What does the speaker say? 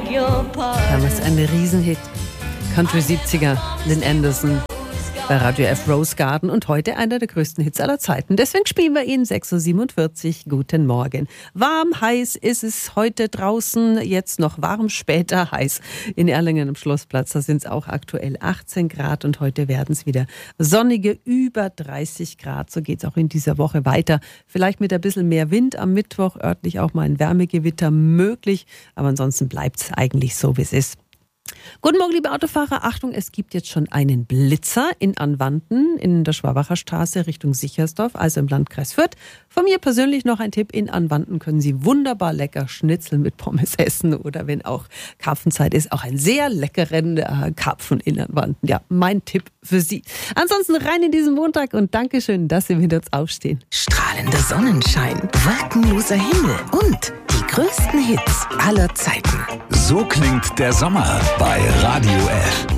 Damals ein Riesenhit. Country 70er, Lynn Anderson bei Radio F Rose Garden und heute einer der größten Hits aller Zeiten. Deswegen spielen wir ihn 6.47 Uhr. Guten Morgen. Warm, heiß ist es heute draußen, jetzt noch warm, später heiß. In Erlangen am Schlossplatz, da sind es auch aktuell 18 Grad und heute werden es wieder sonnige über 30 Grad. So geht es auch in dieser Woche weiter. Vielleicht mit ein bisschen mehr Wind am Mittwoch, örtlich auch mal ein Wärmegewitter möglich, aber ansonsten bleibt es eigentlich so, wie es ist. Guten Morgen, liebe Autofahrer. Achtung, es gibt jetzt schon einen Blitzer in Anwanten in der Schwabacher Straße Richtung Sichersdorf, also im Landkreis Fürth. Von mir persönlich noch ein Tipp. In Anwanten können Sie wunderbar lecker Schnitzel mit Pommes essen oder wenn auch Karpfenzeit ist, auch einen sehr leckeren Karpfen in Anwanten. Ja, mein Tipp für Sie. Ansonsten rein in diesen Montag und Dankeschön, dass Sie mit uns aufstehen. Strahlender Sonnenschein, wolkenloser Himmel und die größten Hits aller Zeiten. So klingt der Sommer bei Radio F.